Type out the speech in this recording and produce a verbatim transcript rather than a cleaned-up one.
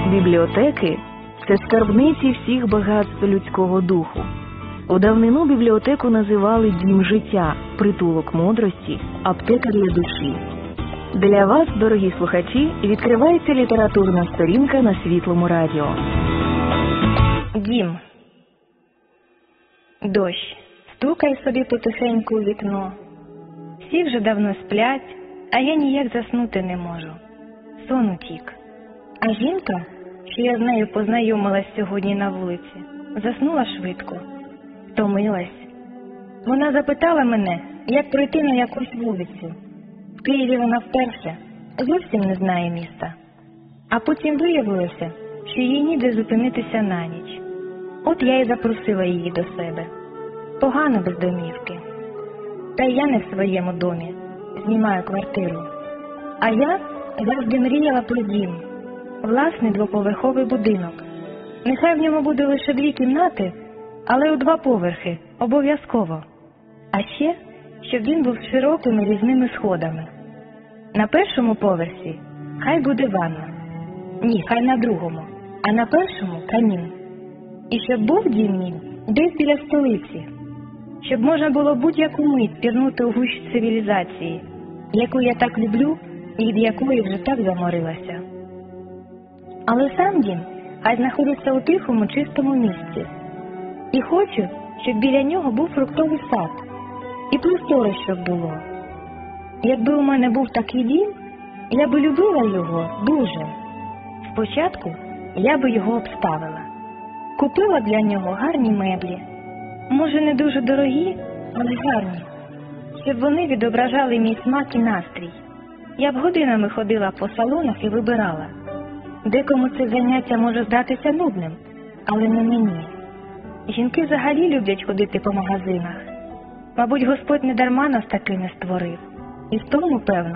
Бібліотеки – це скарбниці всіх багатств людського духу. У давнину бібліотеку називали дім життя, притулок мудрості, аптека для душі. Для вас, дорогі слухачі, відкривається літературна сторінка на Світлому радіо. Дім. Дощ стукає собі потихеньку у вікно. Всі вже давно сплять, а я ніяк заснути не можу. Сон утік. А жінка, що я з нею познайомилась сьогодні на вулиці, заснула швидко, втомилась. Вона запитала мене, як пройти на якусь вулицю. В Києві вона вперше, зовсім не знає міста. А потім виявилося, що їй ніде зупинитися на ніч. От я й запросила її до себе. Погано без домівки. Та й я не в своєму домі, знімаю квартиру. А я завжди мріяла про дім. Власний двоповерховий будинок. Нехай в ньому буде лише дві кімнати, але у два поверхи, обов'язково. А ще, щоб він був з широкими різними сходами. На першому поверсі хай буде ванна. Ні, хай на другому, а на першому камін. І щоб був дім мій десь біля столиці. Щоб можна було будь-яку мить пірнути у гущ цивілізації, яку я так люблю і від якої вже так заморилася. Але сам дім хай знаходиться у тихому, чистому місці. І хочу, щоб біля нього був фруктовий сад. І просторо, щоб було. Якби у мене був такий дім, я би любила його дуже. Спочатку я би його обставила. Купила для нього гарні меблі. Може, не дуже дорогі, але гарні. Щоб вони відображали мій смак і настрій. Я б годинами ходила по салонах і вибирала. Декому це заняття може здатися нудним, але не мені. Жінки взагалі люблять ходити по магазинах. Мабуть, Господь не дарма нас такими створив. І в тому, певно,